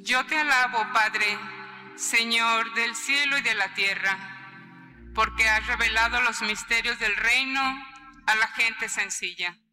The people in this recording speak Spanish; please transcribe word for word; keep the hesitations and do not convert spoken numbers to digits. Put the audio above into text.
Yo te alabo, Padre, Señor del cielo y de la tierra, porque has revelado los misterios del reino a la gente sencilla.